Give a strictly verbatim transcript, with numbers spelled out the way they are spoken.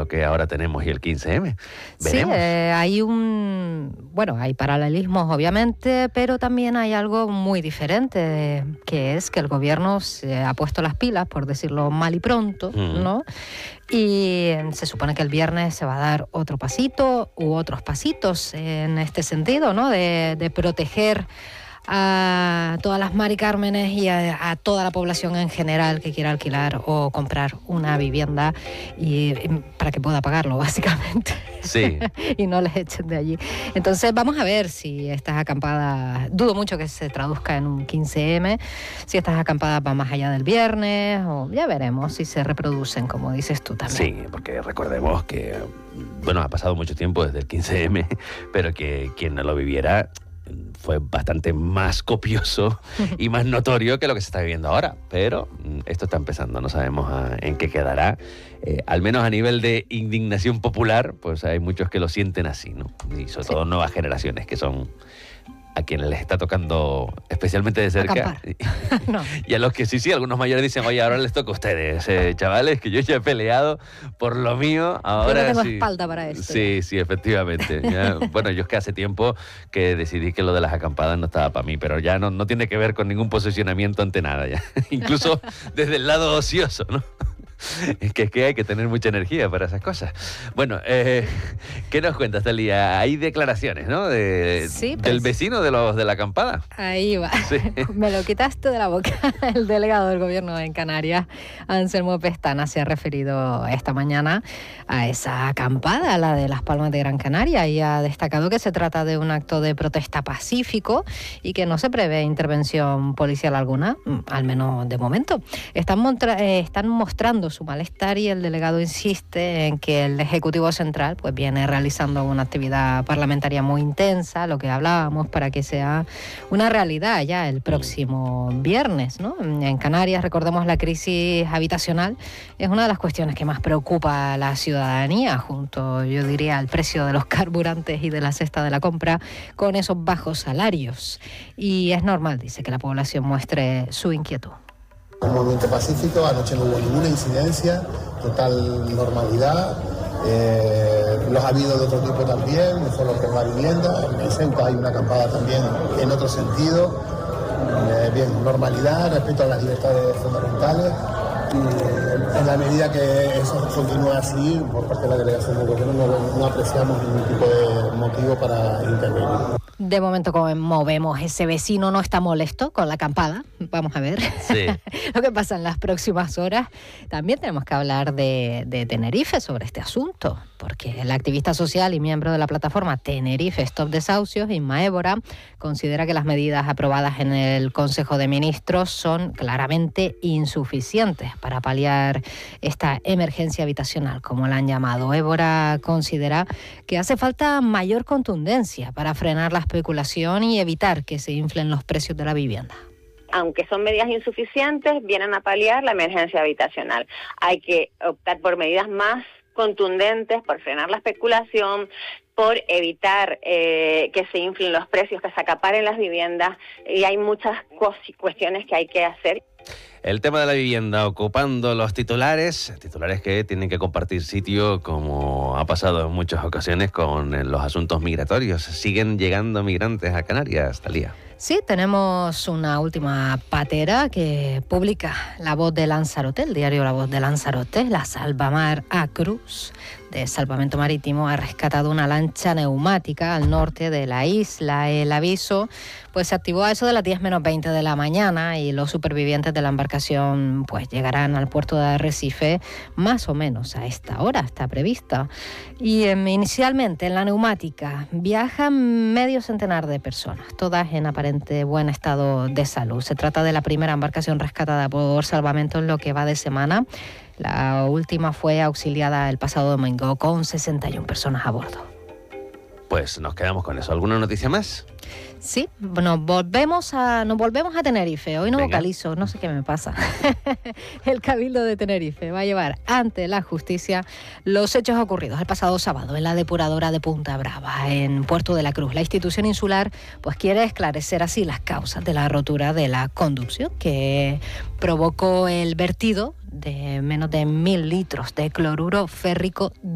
lo que ahora tenemos y el quince eme. Veremos. Sí, eh, hay un... Bueno, hay paralelismos, obviamente, pero también hay algo muy diferente, que es que el gobierno se ha puesto las pilas, por decirlo mal y pronto, mm. ¿no? Y se supone que el viernes se va a dar otro pasito u otros pasitos en este sentido, ¿no? De, de proteger a todas las Mari Cármenes y a, a toda la población en general que quiera alquilar o comprar una vivienda y, y para que pueda pagarlo, básicamente. Sí. Y no les echen de allí. Entonces vamos a ver si estas acampadas, dudo mucho que se traduzca en un quince eme, si estas acampadas van más allá del viernes, o ya veremos si se reproducen, como dices tú también. Sí, porque recordemos que, bueno, ha pasado mucho tiempo desde el quince eme, pero que quien no lo viviera fue bastante más copioso y más notorio que lo que se está viviendo ahora. Pero esto está empezando, no sabemos a, en qué quedará. Eh, al menos a nivel de indignación popular, pues hay muchos que lo sienten así, ¿no? Y sobre sí. todo nuevas generaciones que son a quienes les está tocando especialmente de cerca. No. Y a los que sí, sí, algunos mayores dicen, oye, ahora les toca a ustedes, eh, chavales, que yo ya he peleado por lo mío, ahora yo no tengo sí. espalda para esto. Sí, ya. sí, efectivamente. Ya, bueno, yo es que hace tiempo que decidí que lo de las acampadas no estaba para mí, pero ya no, no tiene que ver con ningún posicionamiento ante nada ya. Incluso desde el lado ocioso, ¿no? Es que, es que hay que tener mucha energía para esas cosas. Bueno, eh, ¿qué nos cuentas, Talía? Hay declaraciones, ¿no? De, sí, pues, del vecino de los de la acampada. Ahí va. Sí. Me lo quitaste de la boca. El delegado del gobierno en Canarias, Anselmo Pestana, se ha referido esta mañana a esa acampada, la de Las Palmas de Gran Canaria, y ha destacado que se trata de un acto de protesta pacífico y que no se prevé intervención policial alguna, al menos de momento. Están, montra- eh, están mostrando su malestar y el delegado insiste en que el Ejecutivo Central pues viene realizando una actividad parlamentaria muy intensa, lo que hablábamos, para que sea una realidad ya el próximo viernes, ¿no? En Canarias, recordemos, la crisis habitacional es una de las cuestiones que más preocupa a la ciudadanía, junto, yo diría, al precio de los carburantes y de la cesta de la compra, con esos bajos salarios. Y es normal, dice, que la población muestre su inquietud. Un movimiento pacífico, anoche no hubo ninguna incidencia, total normalidad. Eh, los ha habido de otro tipo también, no solo por la vivienda. En Ceuta hay una acampada también en otro sentido. Eh, bien, normalidad, respeto a las libertades fundamentales. Y en la medida que eso continúe así, por parte de la delegación del gobierno no, no apreciamos ningún tipo de motivo para intervenir. De momento, como vemos, ese vecino no está molesto con la acampada. Vamos a ver sí. lo que pasa en las próximas horas. También tenemos que hablar de, de Tenerife sobre este asunto, porque la activista social y miembro de la plataforma Tenerife Stop Desahucios, Inma Évora, considera que las medidas aprobadas en el Consejo de Ministros son claramente insuficientes para paliar esta emergencia habitacional, como la han llamado. Évora considera que hace falta mayor contundencia para frenar la especulación y evitar que se inflen los precios de la vivienda. Aunque son medidas insuficientes, vienen a paliar la emergencia habitacional. Hay que optar por medidas más contundentes, por frenar la especulación, por evitar eh, que se inflen los precios, que se acaparen las viviendas, y hay muchas cos- cuestiones que hay que hacer. El tema de la vivienda ocupando los titulares, titulares que tienen que compartir sitio, como ha pasado en muchas ocasiones con los asuntos migratorios. Siguen llegando migrantes a Canarias, Talía. Sí, tenemos una última patera que publica La Voz de Lanzarote, el diario La Voz de Lanzarote. La Salvamar A. Cruz, de Salvamento Marítimo, ha rescatado una lancha neumática al norte de la isla. El aviso pues se activó a eso de las diez menos veinte de la mañana y los supervivientes de la embarcación pues llegarán al puerto de Arrecife más o menos a esta hora, está prevista. Y eh, inicialmente en la neumática viajan medio centenar de personas, todas en aparente buen estado de salud. Se trata de la primera embarcación rescatada por Salvamento en lo que va de semana. La última fue auxiliada el pasado domingo con sesenta y una personas a bordo. Pues nos quedamos con eso. ¿Alguna noticia más? Sí, nos volvemos a, nos volvemos a Tenerife. Hoy no Venga. vocalizo, no sé qué me pasa. El Cabildo de Tenerife va a llevar ante la justicia los hechos ocurridos el pasado sábado en la depuradora de Punta Brava, en Puerto de la Cruz. La institución insular pues quiere esclarecer así las causas de la rotura de la conducción que provocó el vertido de menos de mil litros de cloruro férrico